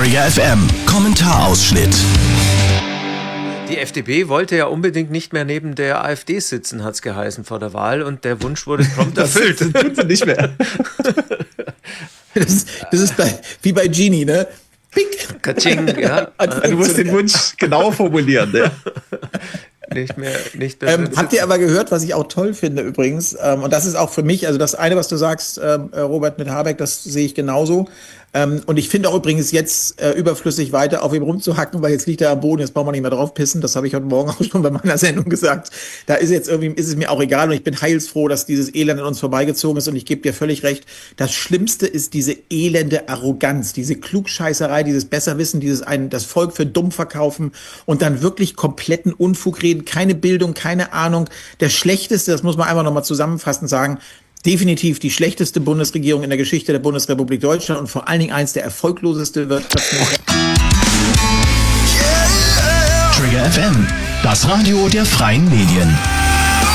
Trigger FM Kommentarausschnitt. Die FDP wollte ja unbedingt nicht mehr neben der AfD sitzen, hat's geheißen vor der Wahl, und der Wunsch wurde prompt erfüllt. Das tut sie nicht mehr. Das ist wie bei Genie, ne? Pink. Katsching, ja. Du musst den Wunsch genau formulieren, ne? Nicht mehr. Habt ihr aber gehört, was ich auch toll finde übrigens, und das ist auch für mich, also das eine, was du sagst, Robert, mit Habeck, das sehe ich genauso. Und ich finde auch übrigens jetzt überflüssig weiter auf ihm rumzuhacken, weil jetzt liegt er am Boden, jetzt brauchen wir nicht mehr drauf pissen. Das habe ich heute Morgen auch schon bei meiner Sendung gesagt. Da ist jetzt irgendwie, ist es mir auch egal, und ich bin heilsfroh, dass dieses Elend an uns vorbeigezogen ist, und ich gebe dir völlig recht. Das Schlimmste ist diese elende Arroganz, diese Klugscheißerei, dieses Besserwissen, das Volk für dumm verkaufen und dann wirklich kompletten Unfug reden, keine Bildung, keine Ahnung. Der schlechteste, das muss man einfach nochmal zusammenfassend sagen, definitiv die schlechteste Bundesregierung in der Geschichte der Bundesrepublik Deutschland und vor allen Dingen eins der erfolgloseste Wirtschaftsminister. Trigger FM, das Radio der freien Medien.